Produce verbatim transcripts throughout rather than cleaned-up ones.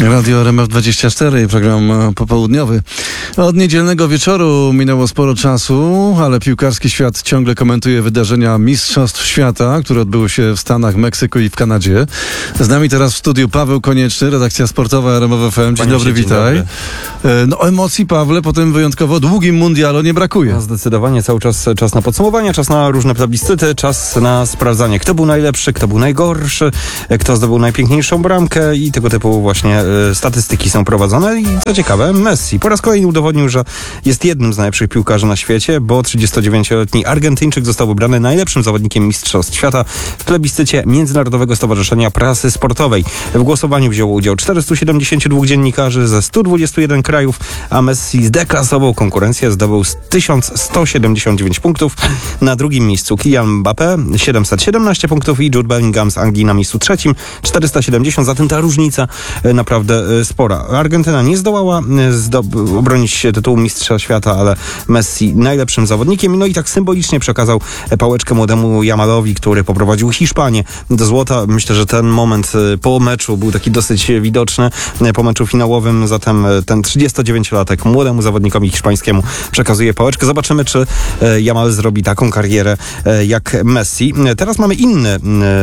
Radio R M F dwadzieścia cztery, program popołudniowy. Od niedzielnego wieczoru minęło sporo czasu, ale piłkarski świat ciągle komentuje wydarzenia Mistrzostw Świata, które odbyły się w Stanach, Meksyku i w Kanadzie. Z nami teraz w studiu Paweł Konieczny, redakcja sportowa R M F F M. Dzień Panie dobry, się, dzień witaj. dobry. No emocji, Pawle, po tym wyjątkowo długim mundialu nie brakuje. No, zdecydowanie cały czas czas na podsumowanie, czas na różne plebiscyty, czas na sprawdzanie, kto był najlepszy, kto był najgorszy, kto zdobył najpiękniejszą bramkę i tego typu właśnie y, statystyki są prowadzone. I co ciekawe, Messi po raz kolejny udowodnił, że jest jednym z najlepszych piłkarzy na świecie, bo trzydziestodziewięcioletni Argentyńczyk został wybrany najlepszym zawodnikiem Mistrzostw Świata w plebiscycie Międzynarodowego Stowarzyszenia Prasy Sportowej. W głosowaniu wzięło udział czterystu siedemdziesięciu dwóch dziennikarzy ze stu dwudziestu jeden krajów, a Messi zdeklasował konkurencję, zdobył tysiąc sto siedemdziesiąt dziewięć punktów. Na drugim miejscu Kylian Mbappé, siedemset siedemnaście punktów i Jude Bellingham z Anglii na miejscu trzecim, czterysta siedemdziesiąt, zatem ta różnica naprawdę spora. Argentyna nie zdołała zdob- obronić tytułu mistrza świata, ale Messi najlepszym zawodnikiem. No i tak symbolicznie przekazał pałeczkę młodemu Yamalowi, który poprowadził Hiszpanię do złota. Myślę, że ten moment po meczu był taki dosyć widoczny, po meczu finałowym, zatem ten trzydziestodziewięciolatek młodemu zawodnikowi hiszpańskiemu przekazuje pałeczkę. Zobaczymy, czy Yamal zrobi taką karierę jak Messi. Teraz mamy inne,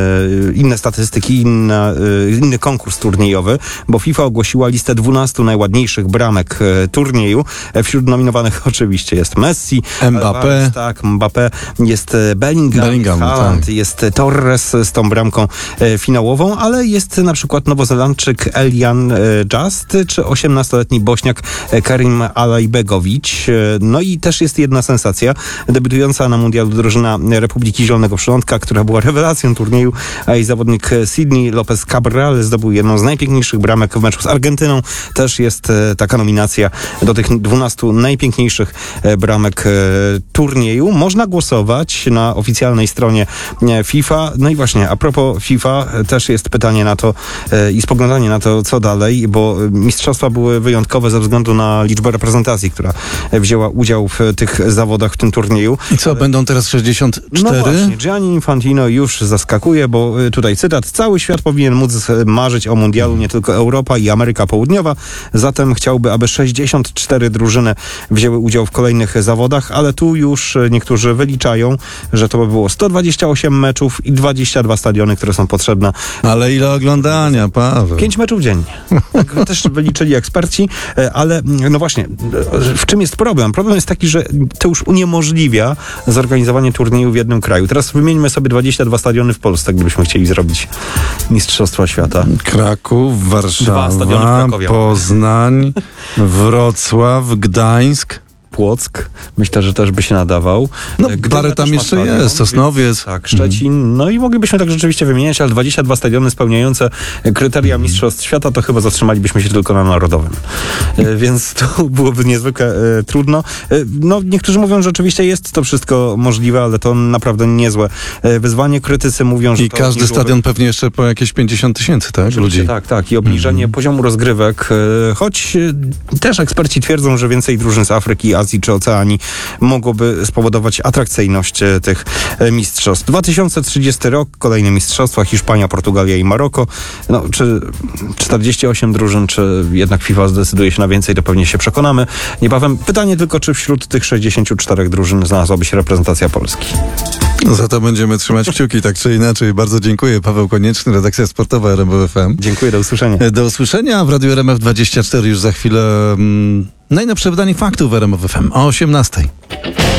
inne statystyki, inna, inny konkurs turniejowy, bo FIFA ogłosiła listę dwunastu najładniejszych bramek turnieju. Wśród nominowanych oczywiście jest Messi, Mbappé, Alvarez, tak, Mbappé, jest Bellingham, Bellingham Haaland, tak. jest Torres z tą bramką finałową, ale jest na przykład nowozelandczyk Elian Just, czy osiemnastoletni Bośniak Karim Alajbegowicz. No i też jest jedna sensacja, debiutująca na mundialu drużyna Republiki Zielonego Przylądka, która była rewelacją turnieju, a jej zawodnik Sidney Lopez Cabral zdobył jedną z najpiękniejszych bramek w meczu z Argentyną. Też jest taka nominacja do tych dwunastu najpiękniejszych bramek turnieju. Można głosować na oficjalnej stronie FIFA. No i właśnie, a propos FIFA, też jest pytanie na to i spoglądanie na to, co dalej, bo mistrzostwa były wyjątkowe ze względu na liczbę reprezentacji, która wzięła udział w tych zawodach, w tym turnieju. I co, Ale... będą teraz sześćdziesiąt cztery? No właśnie, Gianni Infantino już zaskakuje, bo tutaj cytat: cały świat powinien móc marzyć o mundialu, nie tylko Europa i Ameryka Południowa, zatem chciałby, aby sześćdziesiąt cztery drużyny wzięły udział w kolejnych zawodach, ale tu już niektórzy wyliczają, że to by było sto dwadzieścia osiem meczów i dwadzieścia dwa stadiony, które są potrzebne. Ale ile oglądania, Paweł? Pięć meczów dziennie. Tak też wyliczyli eksperci, ale no właśnie, w czym jest problem? Problem jest taki, że to już uniemożliwia zorganizowanie turnieju w jednym kraju. Teraz wymieńmy sobie dwadzieścia dwa stadiony w Polsce, gdybyśmy chcieli zrobić Mistrzostwa Świata. Kraków, Warszawa, Krakowie, Poznań, Wrocław, Gdańsk. Płock, myślę, że też by się nadawał. No, parę tam jeszcze stadion, jest, Sosnowiec. Tak, Szczecin. Mm. No i moglibyśmy tak rzeczywiście wymieniać, ale dwadzieścia dwa stadiony spełniające kryteria mm. Mistrzostw Świata, to chyba zatrzymalibyśmy się tylko na Narodowym. E, więc to byłoby niezwykle e, trudno. E, no, niektórzy mówią, że oczywiście jest to wszystko możliwe, ale to naprawdę niezłe e, wyzwanie. Krytycy mówią, że I to każdy obniżyłoby... stadion pewnie jeszcze po jakieś pięćdziesiąt tysięcy, tak? Ludzi. Tak, tak. I obniżenie mm. poziomu rozgrywek, e, choć e, też eksperci twierdzą, że więcej drużyn z Afryki, Azji czy Oceanii mogłoby spowodować atrakcyjność tych mistrzostw. dwa tysiące trzydziesty rok, kolejne mistrzostwa, Hiszpania, Portugalia i Maroko. No, czy czterdzieści osiem drużyn, czy jednak FIFA zdecyduje się na więcej, to pewnie się przekonamy niebawem. Pytanie tylko, czy wśród tych sześćdziesięciu czterech drużyn znalazłaby się reprezentacja Polski. Za to będziemy trzymać kciuki, tak czy inaczej. Bardzo dziękuję. Paweł Konieczny, redakcja sportowa R M F F M. Dziękuję, do usłyszenia. Do usłyszenia w Radiu R M F dwadzieścia cztery już za chwilę. Mm, najnowsze wydanie faktów w R M F F M o osiemnastej.